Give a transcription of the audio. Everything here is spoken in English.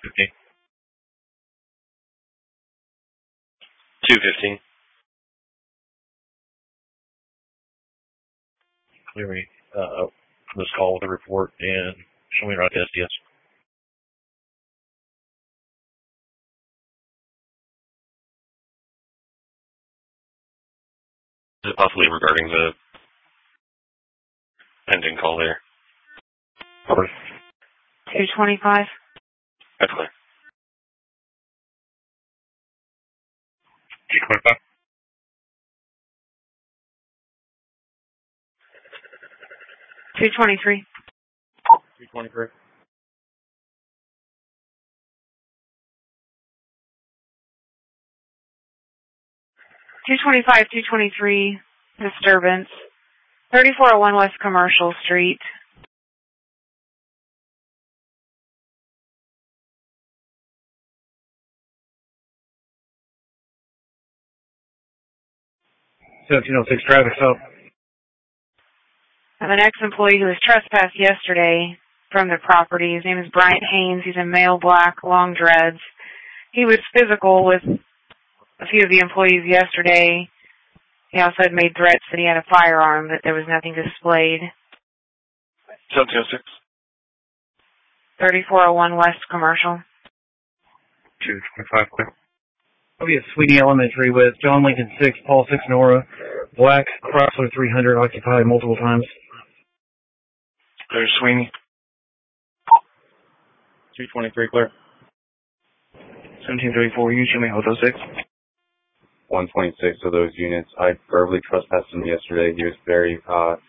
215. 215. Clear me from this call with a report and show me your SDS. Is it possibly regarding the pending call there? Over. 225. That's clear. 225. $223. 223. $225, $223, disturbance. 3401 West Commercial Street. Traffic stop. I have an ex-employee who was trespassed yesterday from the property. His name is Bryant Haynes. He's in male black, long dreads. He was physical with a few of the employees yesterday. He also had made threats that he had a firearm, but there was nothing displayed. 706. 3401 West Commercial. 225, clear. I'll be at Sweeney Elementary with John Lincoln 6, Paul 6, Nora. Black Chrysler 300 occupied multiple times. Clear, Sweeney. 223, clear. 1734, use Jimmy Hotel 6. 126 of those units. I verbally trespassed him yesterday. He was very